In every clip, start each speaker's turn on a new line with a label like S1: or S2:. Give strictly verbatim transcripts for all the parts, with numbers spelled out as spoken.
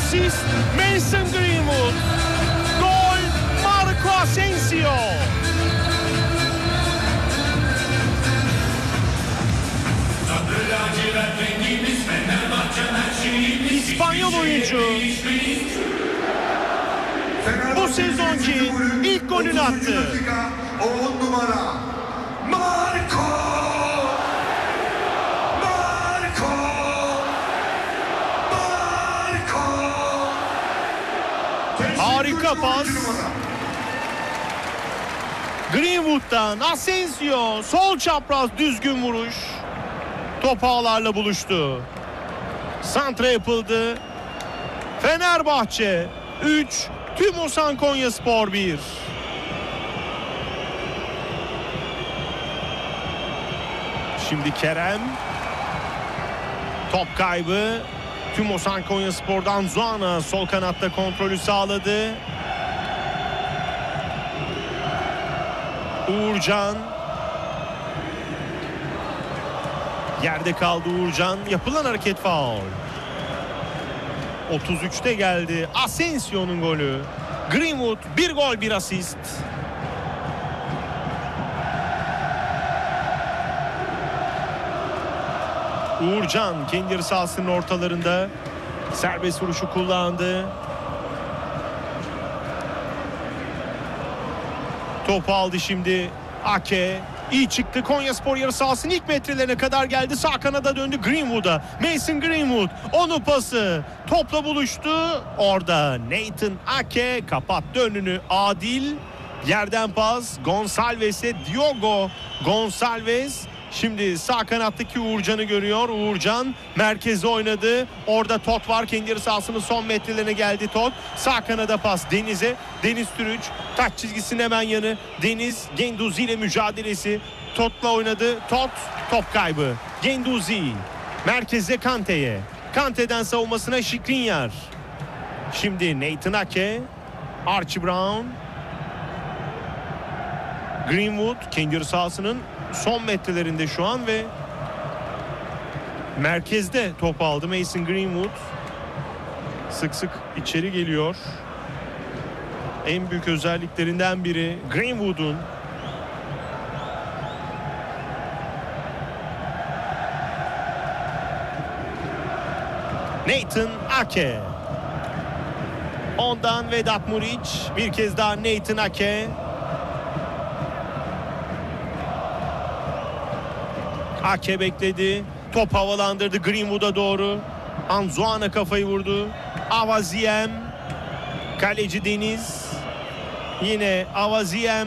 S1: asist Mason Greenwood. Gol Marco Asensio. İspanyol oyuncu bu sezonki ilk golünü attı.
S2: on numara Marco Marco Marco.
S1: Harika pas. Greenwood'dan Asensio, sol çapraz düzgün vuruş. Top ağlarla buluştu. Santra yapıldı. Fenerbahçe üç, Tümosan Konyaspor bir. Şimdi Kerem. Top kaybı. Tümosan Konyaspor'dan Zuana sol kanatta kontrolü sağladı. Uğurcan. Yerde kaldı Uğurcan. Yapılan hareket faul. otuz üçte geldi Asensio'nun golü. Greenwood bir gol bir asist. Uğurcan kendi yarı sahasının ortalarında serbest vuruşu kullandı. Topu aldı şimdi Ake. İyi çıktı. Konyaspor yarı sahasının ilk metrelerine kadar geldi. Sağ kanada döndü Greenwood'a. Mason Greenwood. Onu pası. Topla buluştu. Orada Nathan Ake kapattı önünü. Adil. Yerden pas. Gonçalves'e Diogo Gonçalves. Şimdi sağ kanattaki Uğurcan'ı görüyor. Uğurcan merkeze oynadı. Orada Tot var. Kendi yarı sahasının son metrelerine geldi Tot. Sağ kanada pas Deniz'e. Deniz Türüç. Taç çizgisinin hemen yanı. Deniz Genduzi ile mücadelesi. Tot'la oynadı. Tot top kaybı. Genduzi. Merkeze Kante'ye. Kante'den savunmasına Skriniar. Şimdi Nathan Ake. Archie Brown. Greenwood kendi yarı sahasının son metrelerinde şu an ve merkezde top aldı Mason Greenwood. Sık sık içeri geliyor. En büyük özelliklerinden biri Greenwood'un Nathan Ake. Ondan Vedat Muriç. Bir kez daha Nathan Ake. Ake bekledi. Top havalandırdı Greenwood'a doğru. Anzuana kafayı vurdu. Avaziem. Kaleci Deniz. Yine Avaziem.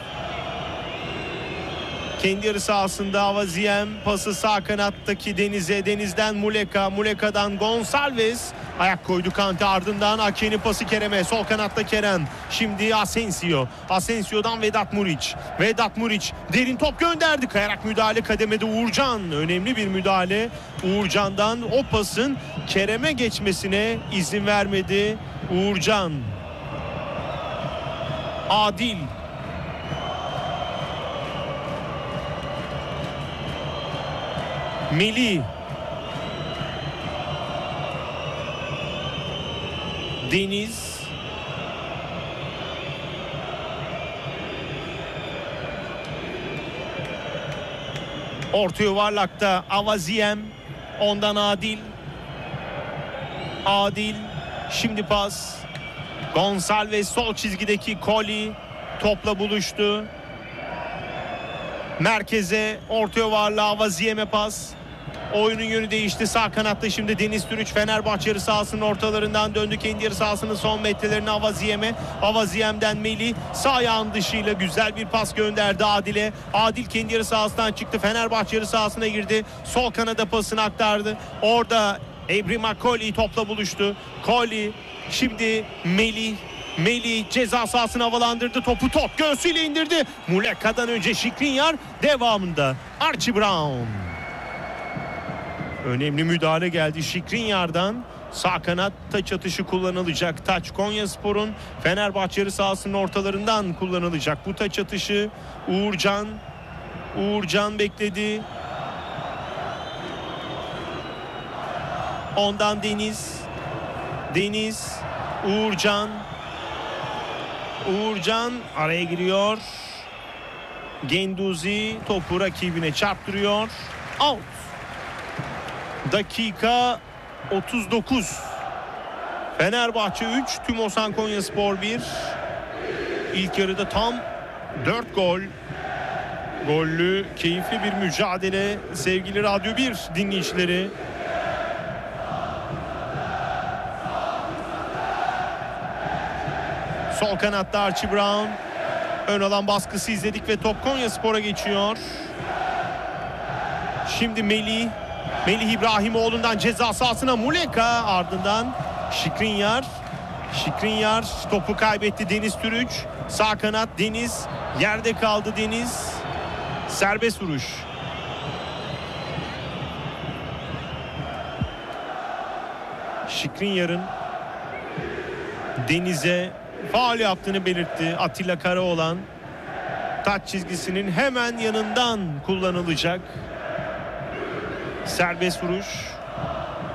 S1: Kendi yarı sahasında Avaziem. Pası sağ kanattaki Deniz'e. Deniz'den Muleka. Muleka'dan Gonçalves. Ayak koydu Kante, ardından Ake'nin pası Kerem'e. Sol kanatta Kerem. Şimdi Asensio. Asensio'dan Vedat Muriç. Vedat Muriç derin top gönderdi. Kayarak müdahale kademede Uğurcan. Önemli bir müdahale. Uğurcan'dan o pasın Kerem'e geçmesine izin vermedi. Uğurcan. Adil. Melih. Deniz. Orta yuvarlakta Avaziem. Ondan Adil. Adil. Şimdi pas. Gonçalves sol çizgideki Koli. Topla buluştu. Merkeze orta yuvarlağı Avaziem'e pas. Oyunun yönü değişti. Sağ kanatta şimdi Deniz Türüç Fenerbahçe yarı sahasının ortalarından döndü. Kendi yarı sahasının son metrelerine Avaziem'e. Avaziem'den Melih sağ ayağın dışıyla güzel bir pas gönderdi Adil'e. Adil kendi yarı sahasından çıktı. Fenerbahçe yarı sahasına girdi. Sol kanada pasını aktardı. Orada Ebrima Koli topla buluştu. Koli şimdi Melih. Melih ceza sahasını havalandırdı. Topu top göğsüyle indirdi. Muleka'dan önce Skriniar, devamında Archie Brown. Önemli müdahale geldi Skriniar'dan. Sağ kanat taç atışı kullanılacak. Taç Konyaspor'un Fenerbahçe yarı sahasının ortalarından kullanılacak. Bu taç atışı Uğurcan. Uğurcan bekledi. Ondan Deniz. Deniz, Uğurcan. Uğurcan araya giriyor. Genduzi topu rakibine çarptırıyor. Out. Dakika otuz dokuz. Fenerbahçe üç, Tümosan Konyaspor bir. İlk yarıda tam dört gol. Gollü, keyifli bir mücadele sevgili Radyo bir dinleyicileri. Sol kanatta Archie Brown. Ön alan baskısı izledik ve top Konyaspor'a geçiyor. Şimdi Melih. Melih İbrahimoğlu'ndan ceza sahasına Muleka, ardından Şikrinyar. Şikrinyar topu kaybetti. Deniz Türüç. Sağ kanat Deniz. Yerde kaldı Deniz. Serbest vuruş. Şikrinyar'ın Deniz'e faul yaptığını belirtti. Atilla Karaoğlan. Taç çizgisinin hemen yanından kullanılacak. Serbest vuruş.